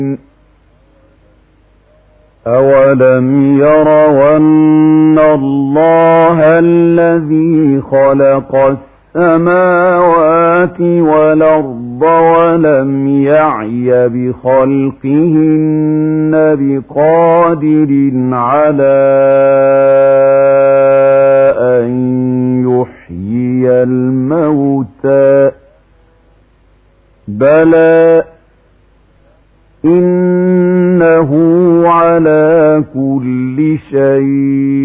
أولم يروا أن الله الذي خلق السماوات والأرض ولم يعي بخلقهن بقادر على أن يحيي الموتى بلى إنه على كل شيء